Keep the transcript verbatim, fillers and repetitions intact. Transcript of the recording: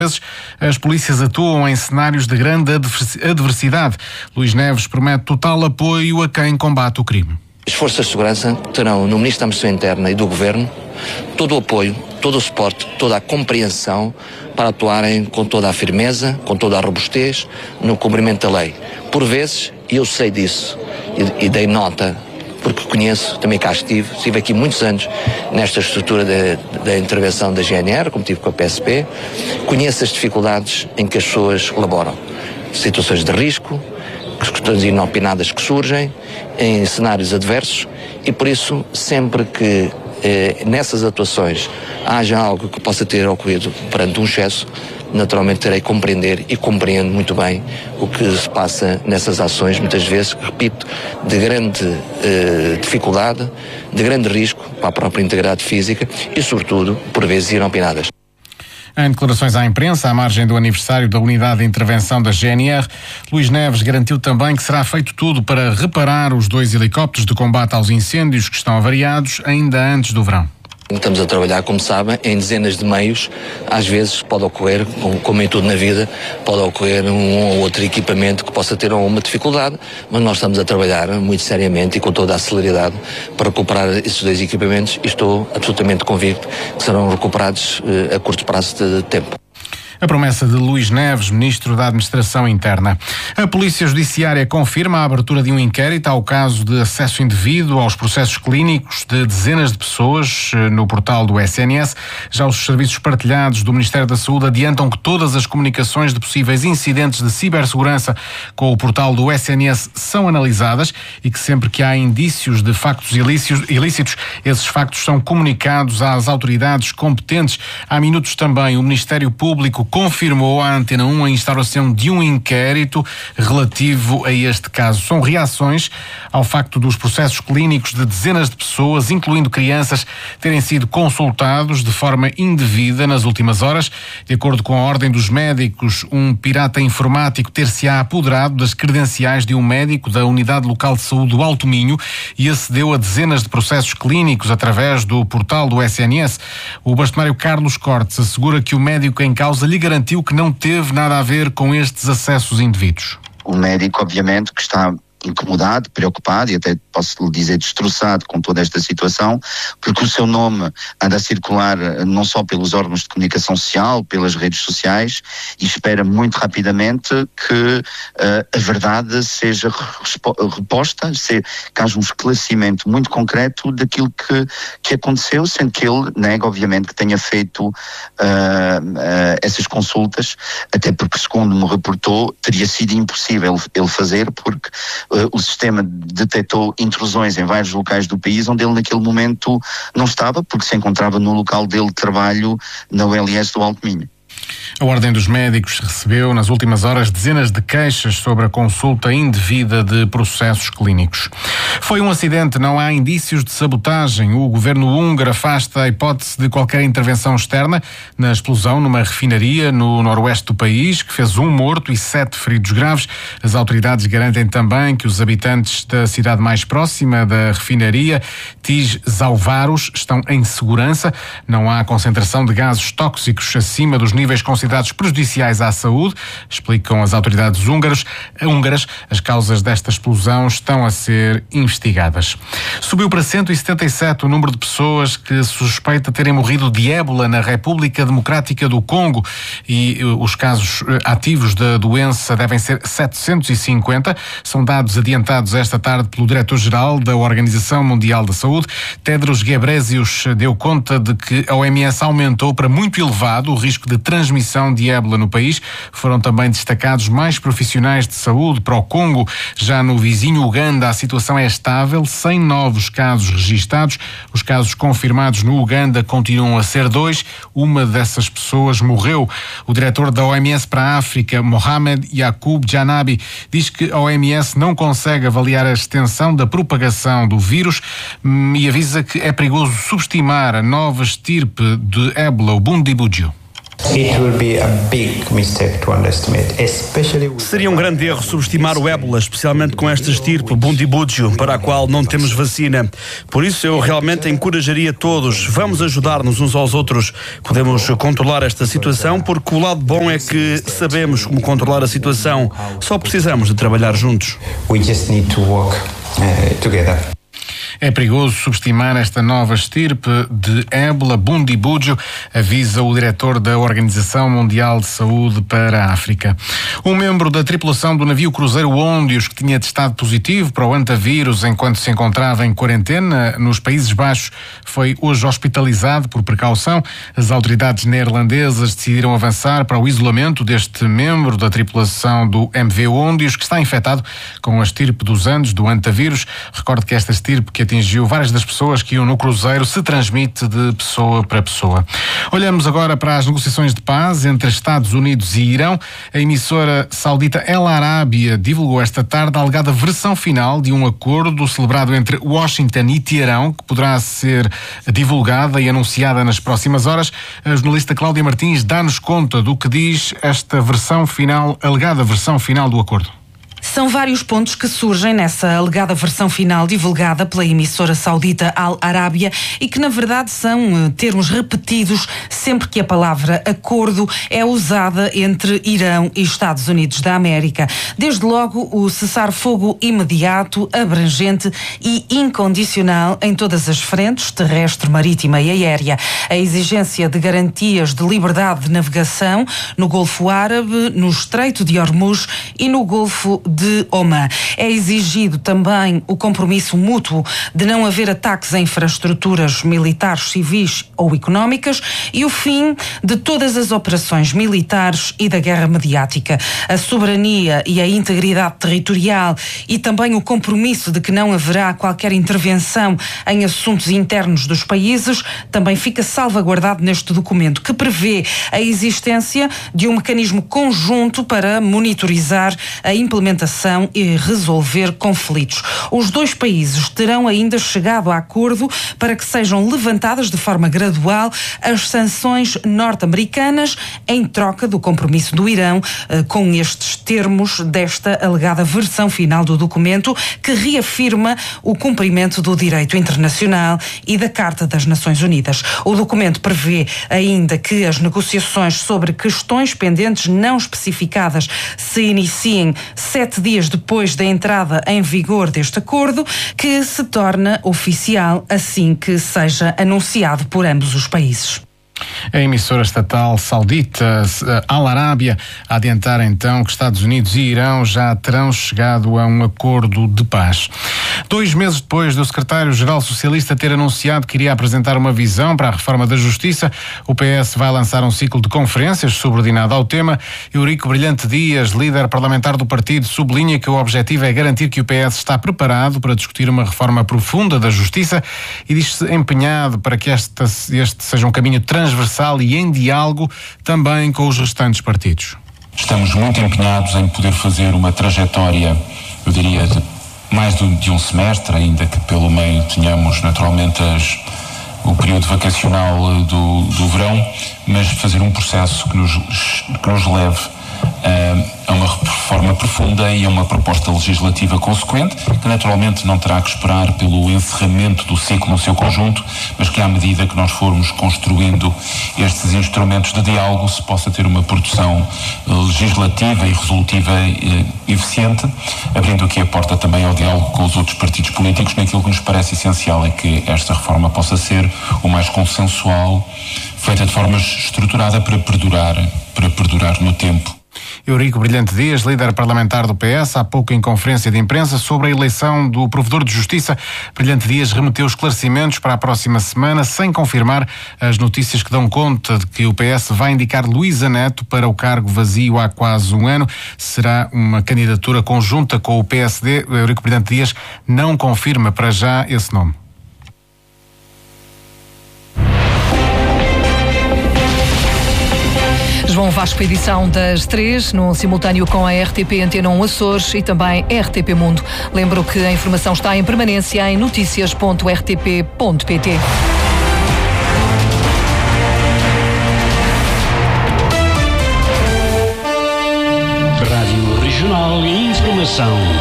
As polícias atuam em cenários de grande adversidade. Luís Neves promete total apoio a quem combate o crime. As forças de segurança terão no Ministro da Administração Interna e do Governo todo o apoio, todo o suporte, toda a compreensão para atuarem com toda a firmeza, com toda a robustez no cumprimento da lei. Por vezes, e eu sei disso, e, e dei nota, porque conheço, também cá estive, estive aqui muitos anos nesta estrutura da intervenção da G N R, como tive com a P S P, conheço as dificuldades em que as pessoas laboram. Situações de risco, questões inopinadas que surgem, em cenários adversos, e por isso, sempre que eh, nessas atuações haja algo que possa ter ocorrido perante um excesso, naturalmente terei que compreender e compreendo muito bem o que se passa nessas ações, muitas vezes, repito, de grande eh, dificuldade, de grande risco para a própria integridade física e, sobretudo, por vezes inopinadas. Em declarações à imprensa, à margem do aniversário da Unidade de Intervenção da G N R, Luís Neves garantiu também que será feito tudo para reparar os dois helicópteros de combate aos incêndios que estão avariados ainda antes do verão. Estamos a trabalhar, como sabem, em dezenas de meios. Às vezes pode ocorrer, como em tudo na vida, pode ocorrer um ou outro equipamento que possa ter alguma dificuldade, mas nós estamos a trabalhar muito seriamente e com toda a celeridade para recuperar esses dois equipamentos e estou absolutamente convicto que serão recuperados eh, a curto prazo de tempo. A promessa de Luís Neves, Ministro da Administração Interna. A Polícia Judiciária confirma a abertura de um inquérito ao caso de acesso indevido aos processos clínicos de dezenas de pessoas no portal do S N S. Já os serviços partilhados do Ministério da Saúde adiantam que todas as comunicações de possíveis incidentes de cibersegurança com o portal do S N S são analisadas e que sempre que há indícios de factos ilícitos, esses factos são comunicados às autoridades competentes. Há minutos também o Ministério Público confirmou à Antena um a instauração de um inquérito relativo a este caso. São reações ao facto dos processos clínicos de dezenas de pessoas, incluindo crianças, terem sido consultados de forma indevida nas últimas horas. De acordo com a Ordem dos Médicos, um pirata informático ter-se-á apoderado das credenciais de um médico da Unidade Local de Saúde do Alto Minho e acedeu a dezenas de processos clínicos através do portal do S N S. O bastonário Carlos Cortes assegura que o médico em causa lhe garantiu que não teve nada a ver com estes acessos indevidos. O médico, obviamente, que está incomodado, preocupado e até posso lhe dizer destroçado com toda esta situação, porque o seu nome anda a circular não só pelos órgãos de comunicação social, pelas redes sociais, e espera muito rapidamente que uh, a verdade seja respo- reposta, se, que haja um esclarecimento muito concreto daquilo que, que aconteceu, sendo que ele nega, obviamente, que tenha feito uh, uh, essas consultas, até porque, segundo me reportou, teria sido impossível ele fazer, porque Uh, o sistema detectou intrusões em vários locais do país onde ele naquele momento não estava, porque se encontrava no local dele de trabalho na U L S do Alto Minho. A Ordem dos Médicos recebeu nas últimas horas dezenas de queixas sobre a consulta indevida de processos clínicos. Foi um acidente, não há indícios de sabotagem. O governo húngaro afasta a hipótese de qualquer intervenção externa na explosão numa refinaria no noroeste do país, que fez um morto e sete feridos graves. As autoridades garantem também que os habitantes da cidade mais próxima da refinaria, Tiszauváros, estão em segurança. Não há concentração de gases tóxicos acima dos níveis considerados prejudiciais à saúde, explicam as autoridades húngaras. húngaras. As causas desta explosão estão a ser investigadas. Subiu para cento e setenta e sete o número de pessoas que suspeita terem morrido de ébola na República Democrática do Congo e os casos ativos da doença devem ser setecentos e cinquenta. São dados adiantados esta tarde pelo diretor-geral da Organização Mundial da Saúde. Tedros Ghebreyesus deu conta de que a O M S aumentou para muito elevado o risco de transmissão de ébola no país. Foram também destacados mais profissionais de saúde para o Congo. Já no vizinho Uganda, a situação é estável, sem novos casos registados. Os casos confirmados no Uganda continuam a ser dois. Uma dessas pessoas morreu. O diretor da O M S para a África, Mohamed Yacoub Janabi, diz que a O M S não consegue avaliar a extensão da propagação do vírus e avisa que é perigoso subestimar a nova estirpe de ébola, o Bundibugyo. Seria um grande erro subestimar o ébola, especialmente com esta estirpe Bundibugyo, para a qual não temos vacina. Por isso eu realmente encorajaria todos, vamos ajudar-nos uns aos outros. Podemos controlar esta situação porque o lado bom é que sabemos como controlar a situação. Só precisamos de trabalhar juntos. We just need to work uh, together. É perigoso subestimar esta nova estirpe de ébola, Bundibugyo, avisa o diretor da Organização Mundial de Saúde para a África. Um membro da tripulação do navio cruzeiro Ondius, que tinha testado positivo para o antavírus enquanto se encontrava em quarentena nos Países Baixos, foi hoje hospitalizado por precaução. As autoridades neerlandesas decidiram avançar para o isolamento deste membro da tripulação do M V Ondius, que está infectado com a estirpe dos Andes, do antavírus. Recordo que esta estirpe que atingiu várias das pessoas que iam no cruzeiro se transmite de pessoa para pessoa. Olhamos agora para as negociações de paz entre Estados Unidos e Irão. A emissora saudita El Arábia divulgou esta tarde a alegada versão final de um acordo celebrado entre Washington e Teherão, que poderá ser divulgada e anunciada nas próximas horas. A jornalista Cláudia Martins dá-nos conta do que diz esta versão final, alegada versão final do acordo. São vários pontos que surgem nessa alegada versão final divulgada pela emissora saudita Al Arábia e que, na verdade, são termos repetidos sempre que a palavra acordo é usada entre Irão e Estados Unidos da América. Desde logo, o cessar-fogo imediato, abrangente e incondicional em todas as frentes, terrestre, marítima e aérea. A exigência de garantias de liberdade de navegação no Golfo Árabe, no Estreito de Hormuz e no Golfo de Omã. É exigido também o compromisso mútuo de não haver ataques a infraestruturas militares, civis ou económicas e o fim de todas as operações militares e da guerra mediática. A soberania e a integridade territorial e também o compromisso de que não haverá qualquer intervenção em assuntos internos dos países também fica salvaguardado neste documento, que prevê a existência de um mecanismo conjunto para monitorizar a implementação e resolver conflitos. Os dois países terão ainda chegado a acordo para que sejam levantadas de forma gradual as sanções norte-americanas em troca do compromisso do Irão eh, com estes termos desta alegada versão final do documento, que reafirma o cumprimento do direito internacional e da Carta das Nações Unidas. O documento prevê ainda que as negociações sobre questões pendentes não especificadas se iniciem sete dias depois da entrada em vigor deste acordo, que se torna oficial assim que seja anunciado por ambos os países. A emissora estatal saudita Al Arábia a adiantar então que Estados Unidos e Irão já terão chegado a um acordo de paz. Dois meses depois do secretário-geral socialista ter anunciado que iria apresentar uma visão para a reforma da Justiça, o P S vai lançar um ciclo de conferências subordinado ao tema. Eurico Brilhante Dias, líder parlamentar do partido, sublinha que o objetivo é garantir que o P S está preparado para discutir uma reforma profunda da Justiça e diz-se empenhado para que este, este seja um caminho transversal transversal e em diálogo também com os restantes partidos. Estamos muito empenhados em poder fazer uma trajetória, eu diria, de mais de um semestre, ainda que pelo meio tenhamos naturalmente as, o período vacacional do, do verão, mas fazer um processo que nos, que nos leve a, a uma reforma profunda e a uma proposta legislativa consequente, que naturalmente não terá que esperar pelo encerramento do ciclo no seu conjunto, mas que à medida que nós formos construindo estes instrumentos de diálogo se possa ter uma produção legislativa e resolutiva eh, eficiente, abrindo aqui a porta também ao diálogo com os outros partidos políticos, naquilo que nos parece essencial é que esta reforma possa ser o mais consensual, feita de forma estruturada para perdurar, para perdurar no tempo. Eurico Brilhante Dias, líder parlamentar do P S, há pouco em conferência de imprensa sobre a eleição do Provedor de Justiça. Brilhante Dias remeteu esclarecimentos para a próxima semana, sem confirmar as notícias que dão conta de que o P S vai indicar Luísa Neto para o cargo vazio há quase um ano. Será uma candidatura conjunta com o P S D. Eurico Brilhante Dias não confirma para já esse nome. João Vasco, edição das três, num simultâneo com a R T P Antena um Açores e também R T P Mundo. Lembro que a informação está em permanência em noticias ponto r t p ponto p t. Informação